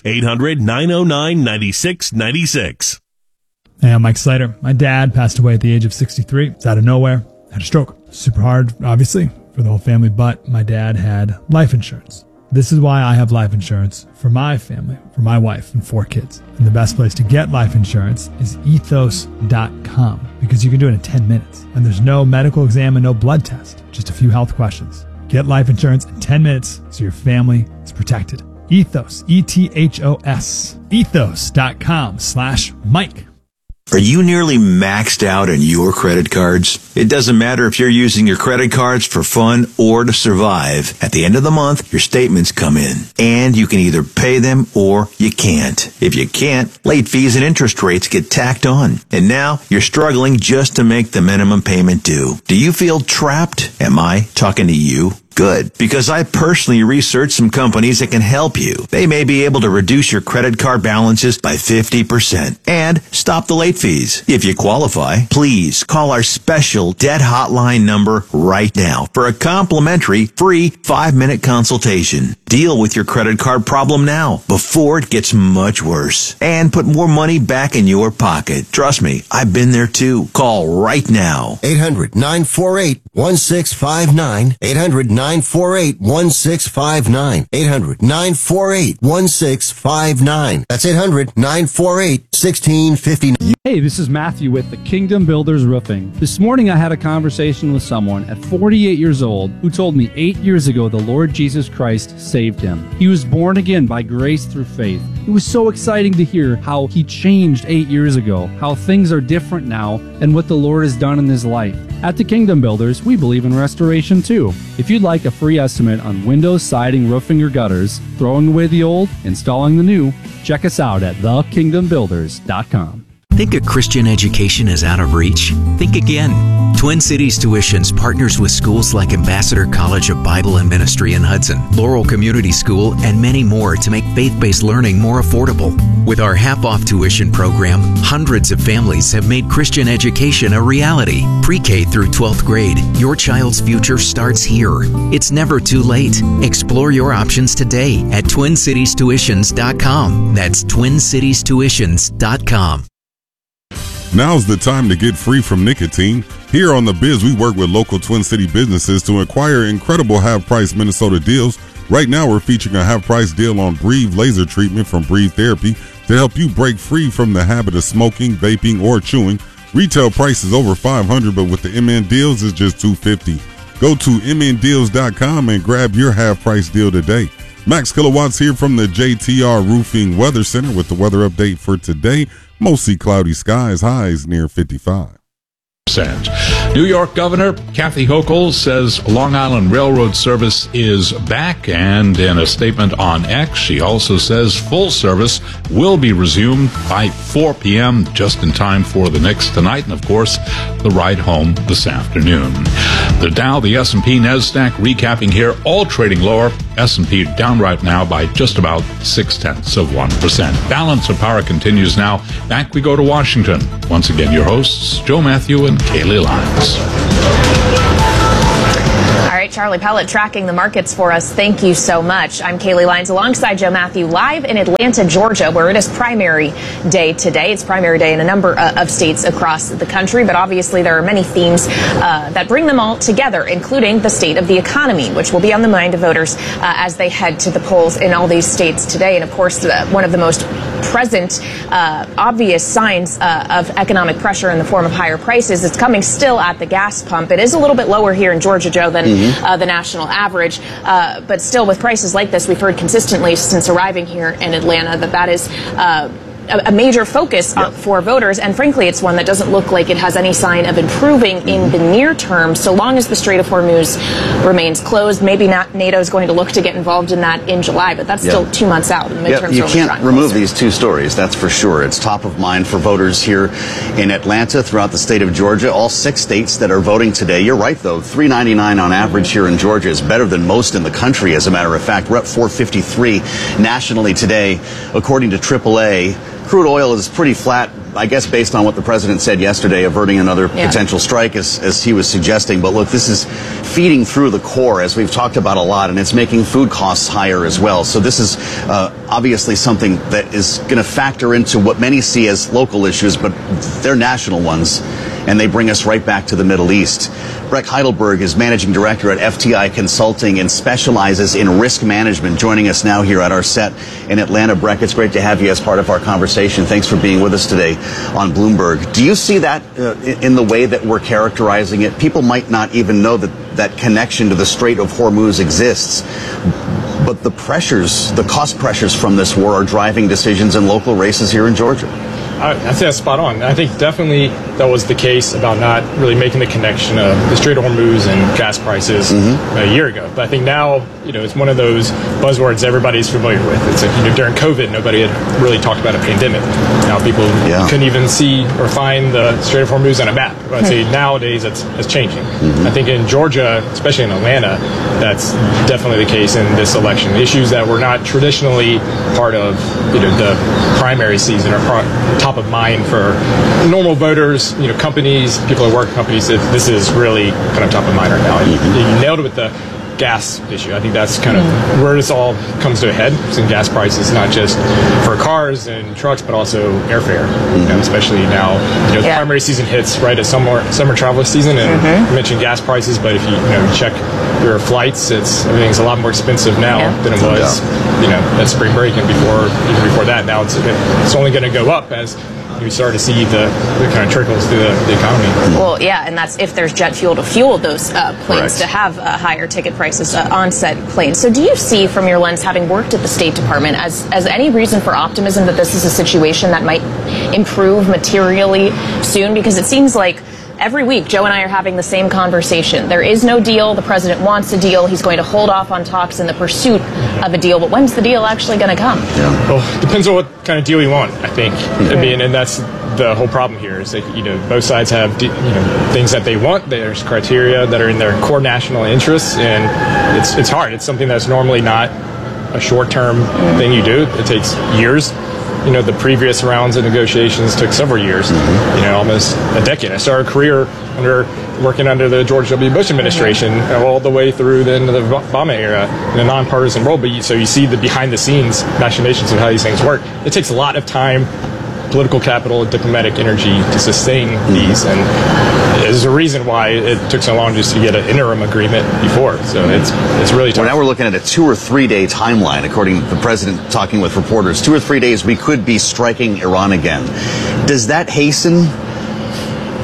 800-909-9696. Hey, I'm Mike Slater. My dad passed away at the age of 63. It's out of nowhere. Had a stroke. Super hard, obviously, for the whole family, but my dad had life insurance. This is why I have life insurance for my family, for my wife and 4 kids. And the best place to get life insurance is ethos.com because you can do it in 10 minutes. And there's no medical exam and no blood test, just a few health questions. Get life insurance in 10 minutes so your family is protected. Ethos, E-T-H-O-S, ethos.com/Mike. Are you nearly maxed out on your credit cards? It doesn't matter if you're using your credit cards for fun or to survive. At the end of the month, your statements come in, and you can either pay them or you can't. If you can't, late fees and interest rates get tacked on. And now you're struggling just to make the minimum payment due. Do you feel trapped? Am I talking to you? Good, because I personally researched some companies that can help you. They may be able to reduce your credit card balances by 50% and stop the late fees. If you qualify, please call our special debt hotline number right now for a complimentary free 5-minute consultation. Deal with your credit card problem now before it gets much worse and put more money back in your pocket. Trust me, I've been there too. Call right now. 800-948-1659. 800-948-1659. 800-948-1659. That's 800-948-1659. Hey, this is Matthew with the Kingdom Builders Roofing. This morning I had a conversation with someone at 48 years old who told me 8 years ago the Lord Jesus Christ saved him. He was born again by grace through faith. It was so exciting to hear how he changed 8 years ago, how things are different now, and what the Lord has done in his life. At the Kingdom Builders, we believe in restoration too. If you'd like a free estimate on windows, siding, roofing, or gutters, throwing away the old, installing the new, check us out at thekingdombuilders.com. Think a Christian education is out of reach? Think again. Twin Cities Tuitions partners with schools like Ambassador College of Bible and Ministry in Hudson, Laurel Community School, and many more to make faith-based learning more affordable. With our half-off tuition program, hundreds of families have made Christian education a reality. Pre-K through 12th grade, your child's future starts here. It's never too late. Explore your options today at TwinCitiesTuitions.com. That's TwinCitiesTuitions.com. Now's the time to get free from nicotine. Here on The Biz, we work with local Twin City businesses to acquire incredible half-price Minnesota deals. Right now, we're featuring a half-price deal on Breathe laser treatment from Breathe Therapy to help you break free from the habit of smoking, vaping, or chewing. Retail price is over $500, but with the MN deals, it's just $250. Go to mndeals.com and grab your half-price deal today. Max Kilowatts here from the JTR Roofing Weather Center with the weather update for today. Mostly cloudy skies, highs near 55. New York Governor Kathy Hochul says Long Island Railroad service is back, and in a statement on X, she also says full service will be resumed by 4 p.m., just in time for the Knicks tonight, and of course, the ride home this afternoon. The Dow, the S&P, NASDAQ recapping here, all trading lower. S&P down right now by just about 0.6%. Balance of Power continues now. Back we go to Washington. Once again, your hosts, Joe Matthew and Kaylee Lyons. All right, Charlie Pellet tracking the markets for us. Thank you so much. I'm Kaylee Lyons alongside Joe Matthew live in Atlanta, Georgia, where it is primary day today. It's primary day in a number of states across the country, but obviously there are many themes that bring them all together, including the state of the economy, which will be on the mind of voters as they head to the polls in all these states today. And of course, one of the most present obvious signs of economic pressure in the form of higher prices. It's coming still at the gas pump. It is a little bit lower here in Georgia, Joe, than the national average. But still, with prices like this, we've heard consistently since arriving here in Atlanta that is a major focus for voters, and frankly, it's one that doesn't look like it has any sign of improving in the near term, so long as the Strait of Hormuz remains closed. Maybe not NATO is going to look to get involved in that in July, but that's still 2 months out. The midterms you can't remove these two stories, that's for sure. It's top of mind for voters here in Atlanta, throughout the state of Georgia, all 6 states that are voting today. You're right, though, $3.99 on average here in Georgia is better than most in the country, as a matter of fact. We're at $4.53 nationally today, according to AAA. Crude oil is pretty flat, I guess, based on what the president said yesterday, averting another potential strike, as he was suggesting. But look, this is feeding through the core, as we've talked about a lot, and it's making food costs higher as well. So this is obviously something that is going to factor into what many see as local issues, but they're national ones, and they bring us right back to the Middle East. Breck Heidelberg is managing director at FTI Consulting and specializes in risk management, joining us now here at our set in Atlanta. Breck, it's great to have you as part of our conversation. Thanks for being with us today on Bloomberg. Do you see that in the way that we're characterizing it? People might not even know that connection to the Strait of Hormuz exists, but the pressures, the cost pressures from this war are driving decisions in local races here in Georgia. I'd say that's spot on. I think definitely that was the case about not really making the connection of the Strait of Hormuz and gas prices a year ago. But I think now, it's one of those buzzwords everybody's familiar with. It's like, during COVID, nobody had really talked about a pandemic. Now people couldn't even see or find the Strait of Hormuz on a map. But I'd say nowadays that's changing. I think in Georgia, especially in Atlanta, that's definitely the case in this election. Issues that were not traditionally part of the primary season are top of mind for normal voters, companies, people that work at companies. This is really kind of top of mind right now. You nailed it with the gas issue. I think that's kind of where this all comes to a head. It's in gas prices, not just for cars and trucks, but also airfare. Especially now, the primary season hits right at summer travel season, and you mentioned gas prices, but if you check your flights, everything's a lot more expensive now than it was, at spring break and even before that. Now it's only going to go up as we start to see the kind of trickles through the economy. Well, and that's if there's jet fuel to fuel those planes to have higher ticket prices on said planes. So do you see, from your lens, having worked at the State Department, as any reason for optimism that this is a situation that might improve materially soon? Because it seems like every week, Joe and I are having the same conversation. There is no deal. The president wants a deal. He's going to hold off on talks in the pursuit of a deal. But when's the deal actually going to come? Well, it depends on what kind of deal you want, I think. I mean, and that's the whole problem here is that, both sides have, things that they want. There's criteria that are in their core national interests, and it's hard. It's something that's normally not a short-term thing you do. It takes years. The previous rounds of negotiations took several years, almost a decade. I started a career working under the George W. Bush administration all the way through the Obama era in a nonpartisan role. So you see the behind-the-scenes machinations of how these things work. It takes a lot of time, political capital, diplomatic energy to sustain these, and there's a reason why it took so long just to get an interim agreement before. So it's really tough. Well, now we're looking at a 2 or 3 day timeline, according to the president talking with reporters. 2 or 3 days, we could be striking Iran again. Does that hasten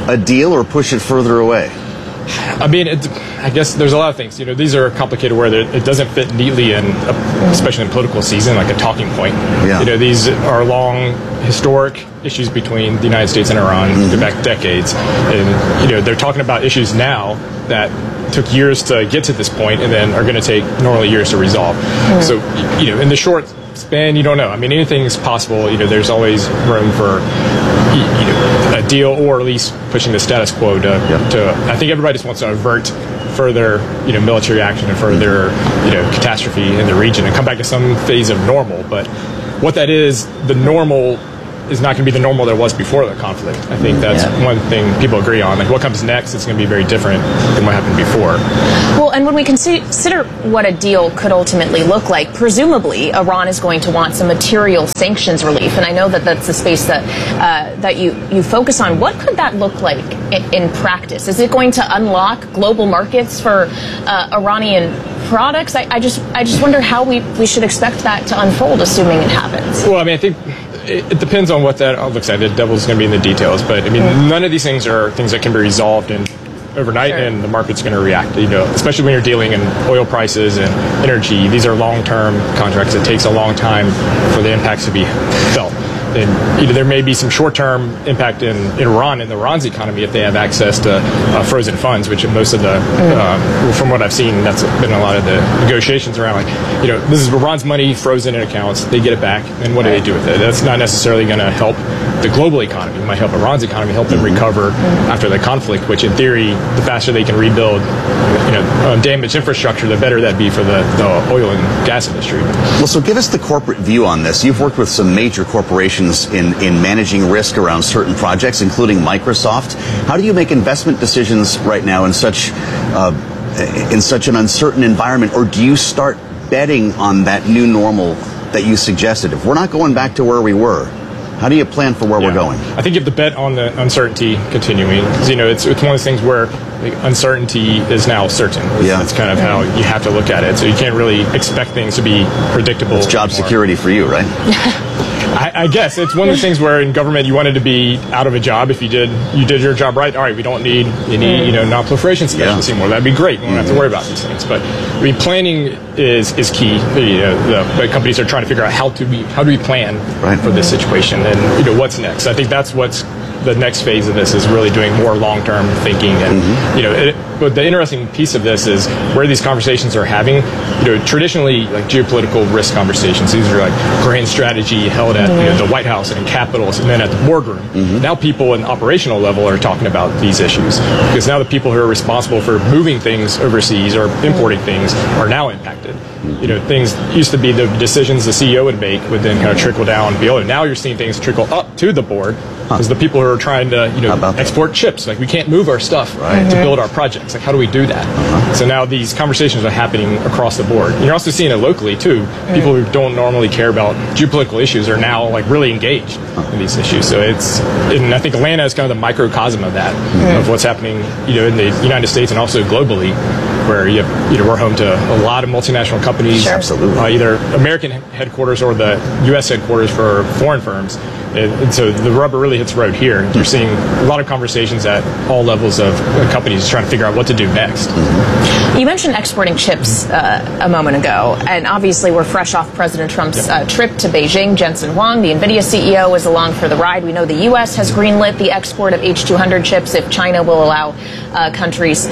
a deal or push it further away? I mean, I guess there's a lot of things. These are complicated where it doesn't fit neatly in, especially in political season, like a talking point. Yeah. These are long, historic issues between the United States and Iran, go back decades. And, they're talking about issues now that took years to get to this point and then are going to take normally years to resolve. So, in the short span, you don't know. I mean, anything is possible. There's always room for, a deal or at least pushing the status quo to I think everybody just wants to avert further, military action and further, catastrophe in the region and come back to some phase of normal. But what that is, the normal is not going to be the normal that was before the conflict. I think that's one thing people agree on. Like, what comes next is going to be very different than what happened before. Well, and when we consider what a deal could ultimately look like, presumably Iran is going to want some material sanctions relief, and I know that that's the space that you focus on. What could that look like in practice? Is it going to unlock global markets for Iranian products? I just wonder how we should expect that to unfold, assuming it happens. Well, I mean, I think it depends on what that looks like. The devil's going to be in the details, but I mean, none of these things are things that can be resolved overnight, and the market's going to react. Especially when you're dealing in oil prices and energy. These are long-term contracts. It takes a long time for the impacts to be felt. And there may be some short-term impact in Iran and Iran's economy if they have access to frozen funds, which most of the, from what I've seen, that's been a lot of the negotiations around. This is Iran's money frozen in accounts. They get it back, and what do they do with it? That's not necessarily going to help the global economy. It might help Iran's economy, help them recover after the conflict. Which, in theory, the faster they can rebuild, damaged infrastructure, the better that'd be for the oil and gas industry. Well, so give us the corporate view on this. You've worked with some major corporations in managing risk around certain projects, including Microsoft. How do you make investment decisions right now in such an uncertain environment, or do you start betting on that new normal that you suggested? If we're not going back to where we were, how do you plan for where we're going? I think you have to bet on the uncertainty continuing. It's one of those things where uncertainty is now certain. That's kind of how you have to look at it. So you can't really expect things to be predictable. It's job security for you, right? I guess it's one of those things where in government you wanted to be out of a job if you did your job right. All right, we don't need any non-proliferation specialists anymore. That'd be great. We don't have to worry about these things. But I mean, planning is key. The companies are trying to figure out how do we plan for this situation and what's next. I think that's what's the next phase of this is really doing more long-term thinking. And but the interesting piece of this is where these conversations are having. Traditionally, like geopolitical risk conversations, these are like grand strategy held at the White House and in capitals, and then at the boardroom. Now, people in operational level are talking about these issues because now the people who are responsible for moving things overseas or importing things are now impacted. Things used to be the decisions the CEO would make would then kind of trickle down below. Now you're seeing things trickle up to the board because the people who are trying to export chips, like we can't move our stuff to build our projects. Like, how do we do that? So now these conversations are happening across the board. And you're also seeing it locally too. People who don't normally care about geopolitical issues are now like really engaged in these issues. So and I think Atlanta is kind of the microcosm of that, of what's happening, in the United States and also globally, where we're home to a lot of multinational companies, either American headquarters or the U.S. headquarters for foreign firms. And so the rubber really hits the road here. You're seeing a lot of conversations at all levels of companies trying to figure out what to do next. You mentioned exporting chips a moment ago, and obviously we're fresh off President Trump's trip to Beijing. Jensen Huang, the NVIDIA CEO, was along for the ride. We know the U.S. has greenlit the export of H200 chips if China will allow countries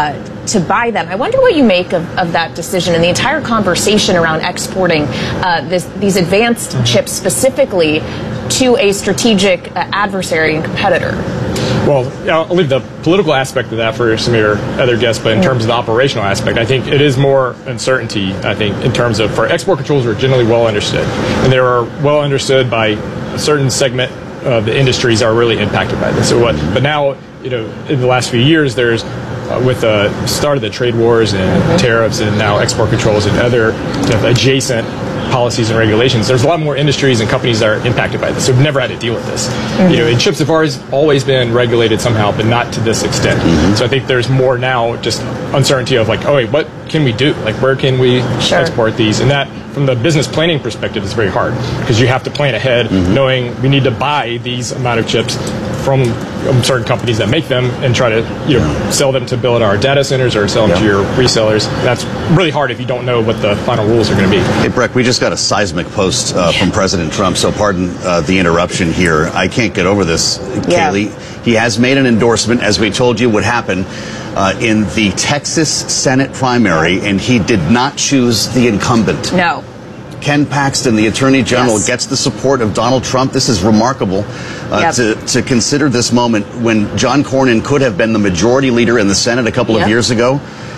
to buy them. I wonder what you make of that decision and the entire conversation around exporting these advanced chips specifically to a strategic adversary and competitor. Well, I'll leave the political aspect of that for some of your other guests, but in terms of the operational aspect, I think it is more uncertainty, I think, in terms of, for export controls are generally well understood. And they are well understood by a certain segment of the industries that are really impacted by this. But now, in the last few years, there's with the start of the trade wars and tariffs and now export controls and other adjacent policies and regulations, there's a lot more industries and companies that are impacted by this. So we've never had to deal with this. And chips have always been regulated somehow, but not to this extent. So I think there's more now just uncertainty of like, oh wait, what can we do? Like, where can we export these? And that from the business planning perspective, it's very hard because you have to plan ahead, knowing we need to buy these amount of chips from certain companies that make them and try to sell them to build our data centers or sell them to your resellers. That's really hard if you don't know what the final rules are going to be. Hey, Breck, we just got a seismic post from President Trump, so pardon the interruption here. I can't get over this, Kaylee. He has made an endorsement, as we told you would happen, in the Texas Senate primary, and he did not choose the incumbent. No. Ken Paxton, the Attorney General, gets the support of Donald Trump. This is remarkable to consider this moment when John Cornyn could have been the majority leader in the Senate a couple of years ago.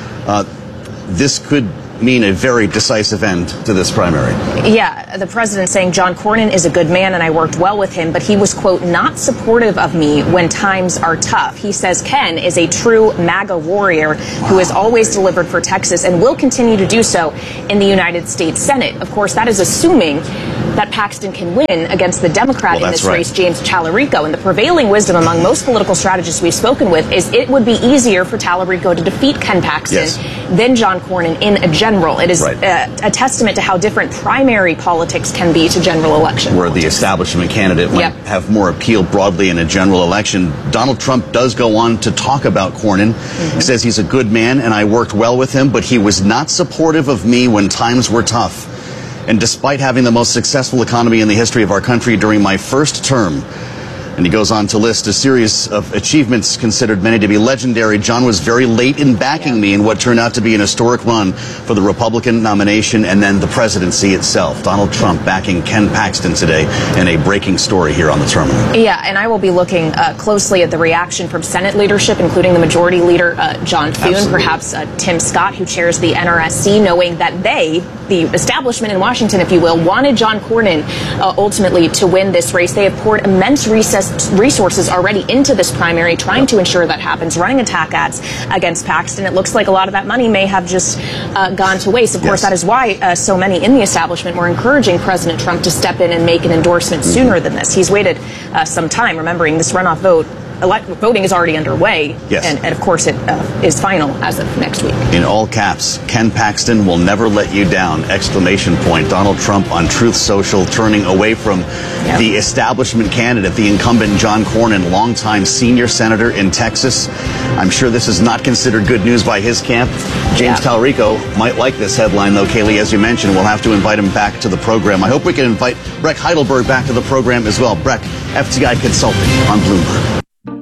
This could mean a very decisive end to this primary. Yeah, the president saying John Cornyn is a good man and I worked well with him, but he was, quote, not supportive of me when times are tough. He says Ken is a true MAGA warrior who has always delivered for Texas and will continue to do so in the United States Senate. Of course, that is assuming that Paxton can win against the Democrat in this race, James Talarico. And the prevailing wisdom among most political strategists we've spoken with is it would be easier for Talarico to defeat Ken Paxton than John Cornyn in a general. It is a testament to how different primary politics can be to general election. Where the establishment candidate might have more appeal broadly in a general election. Donald Trump does go on to talk about Cornyn. He says he's a good man and I worked well with him, but he was not supportive of me when times were tough. And despite having the most successful economy in the history of our country during my first term, and he goes on to list a series of achievements considered many to be legendary, John was very late in backing me in what turned out to be an historic run for the Republican nomination and then the presidency itself. Donald Trump backing Ken Paxton today in a breaking story here on the terminal. Yeah, and I will be looking closely at the reaction from Senate leadership, including the majority leader, John Thune, perhaps Tim Scott, who chairs the NRSC, knowing that they, the establishment in Washington, if you will, wanted John Cornyn ultimately to win this race. They have poured immense resources already into this primary, trying to ensure that happens, running attack ads against Paxton. It looks like a lot of that money may have just gone to waste. Of course, that is why so many in the establishment were encouraging President Trump to step in and make an endorsement sooner than this. He's waited some time, remembering this runoff voting is already underway, and of course it is final as of next week. In all caps, Ken Paxton will never let you down! Exclamation point. Donald Trump on Truth Social turning away from the establishment candidate, the incumbent John Cornyn, longtime senior senator in Texas. I'm sure this is not considered good news by his camp. James Talarico might like this headline, though, Kaylee, as you mentioned. We'll have to invite him back to the program. I hope we can invite Breck Heidelberg back to the program as well. Breck, FTI Consulting on Bloomberg.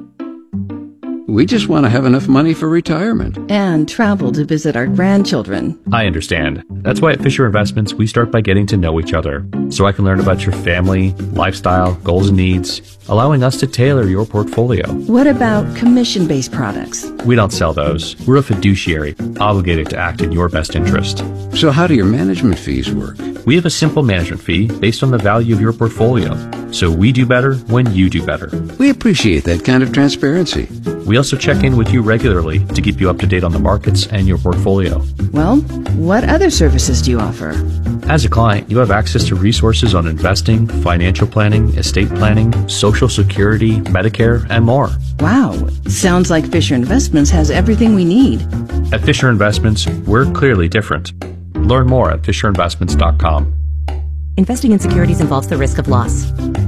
We just want to have enough money for retirement. And travel to visit our grandchildren. I understand. That's why at Fisher Investments, we start by getting to know each other, so I can learn about your family, lifestyle, goals and needs, allowing us to tailor your portfolio. What about commission-based products? We don't sell those. We're a fiduciary, obligated to act in your best interest. So how do your management fees work? We have a simple management fee based on the value of your portfolio. So we do better when you do better. We appreciate that kind of transparency. We also check in with you regularly to keep you up to date on the markets and your portfolio. Well, what other services do you offer? As a client, you have access to resources on investing, financial planning, estate planning, Social Security, Medicare, and more. Wow, sounds like Fisher Investments has everything we need. At Fisher Investments, we're clearly different. Learn more at FisherInvestments.com. Investing in securities involves the risk of loss.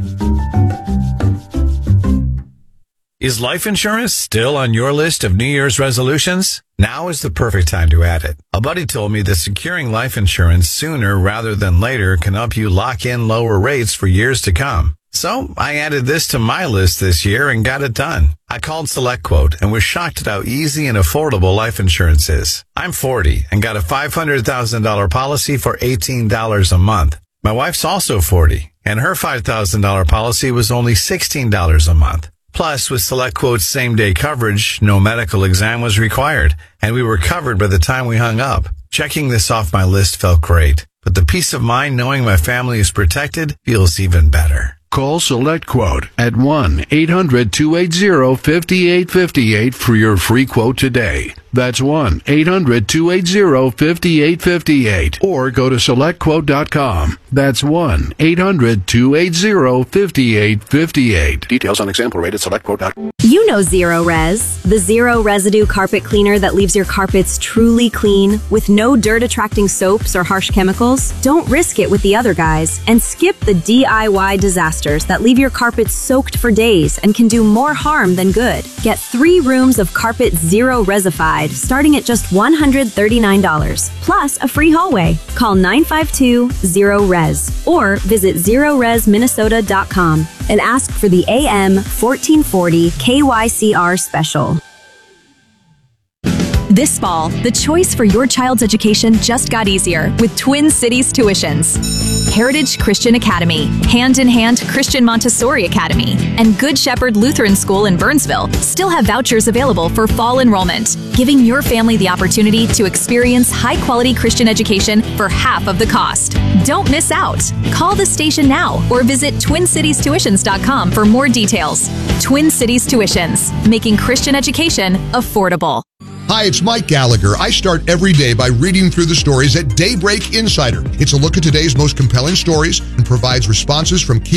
Is life insurance still on your list of New Year's resolutions? Now is the perfect time to add it. A buddy told me that securing life insurance sooner rather than later can help you lock in lower rates for years to come. So I added this to my list this year and got it done. I called SelectQuote and was shocked at how easy and affordable life insurance is. I'm 40 and got a $500,000 policy for $18 a month. My wife's also 40 and her $5,000 policy was only $16 a month. Plus, with SelectQuote's same-day coverage, no medical exam was required, and we were covered by the time we hung up. Checking this off my list felt great, but the peace of mind knowing my family is protected feels even better. Call SelectQuote at 1-800-280-5858 for your free quote today. That's 1-800-280-5858. Or go to SelectQuote.com. That's 1-800-280-5858. Details on example rate at SelectQuote.com. You know Zero Res, the zero residue carpet cleaner that leaves your carpets truly clean with no dirt-attracting soaps or harsh chemicals. Don't risk it with the other guys and skip the DIY disasters that leave your carpets soaked for days and can do more harm than good. Get 3 rooms of carpet Zero Resified starting at just $139, plus a free hallway. Call 952-ZERO-RES or visit ZeroResMinnesota.com and ask for the AM 1440 KYCR special. This fall, the choice for your child's education just got easier with Twin Cities Tuitions. Heritage Christian Academy, Hand in Hand Christian Montessori Academy, and Good Shepherd Lutheran School in Burnsville still have vouchers available for fall enrollment, giving your family the opportunity to experience high-quality Christian education for half of the cost. Don't miss out. Call the station now or visit TwinCitiesTuitions.com for more details. Twin Cities Tuitions, making Christian education affordable. Hi, it's Mike Gallagher. I start every day by reading through the stories at Daybreak Insider. It's a look at today's most compelling stories and provides responses from key